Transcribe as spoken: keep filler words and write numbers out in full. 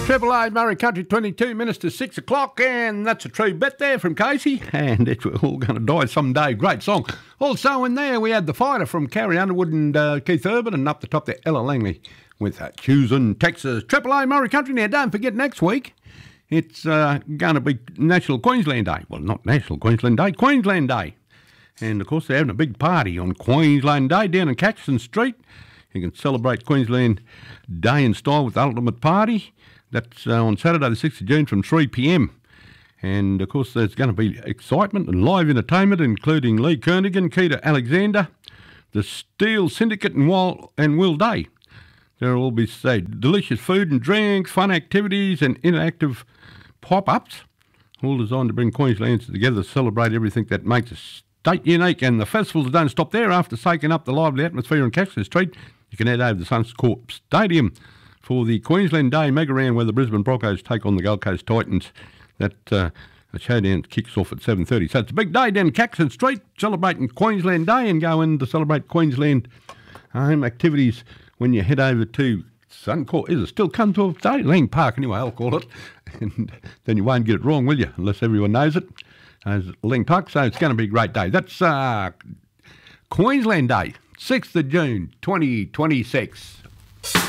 Triple A Murray Country, twenty-two minutes to six o'clock, and that's a true bet there from Casey, and it's all going to die someday. Great song. Also in there we had The Fighter from Carrie Underwood and uh, Keith Urban, and up the top there Ella Langley with uh, Choosing Texas. Triple A Murray Country. Now don't forget, next week it's uh, going to be National Queensland Day. Well, not National Queensland Day, Queensland Day. And of course they're having a big party on Queensland Day down in Caxton Street. You can celebrate Queensland Day in style with the Ultimate Party. That's uh, on Saturday the sixth of June from three p m. And, of course, there's going to be excitement and live entertainment, including Lee Kernaghan, Keita Alexander, the Steel Syndicate and, Wal- and Will Day. There will be, say, delicious food and drinks, fun activities and interactive pop-ups, all designed to bring Queenslanders together to celebrate everything that makes a state unique. And the festivals don't stop there. After soaking up the lively atmosphere on Caxton Street, you can head over to Suncorp Stadium for the Queensland Day Mega Round, where the Brisbane Broncos take on the Gold Coast Titans. That uh, the showdown kicks off at seven thirty. So it's a big day down Caxton Street, celebrating Queensland Day, and go in to celebrate Queensland home activities when you head over to Suncorp. Is it still come to a day? Lang Park, anyway, I'll call it. And then you won't get it wrong, will you? Unless everyone knows it. As Lang Park, so it's going to be a great day. That's uh, Queensland Day, sixth of June, twenty twenty-six.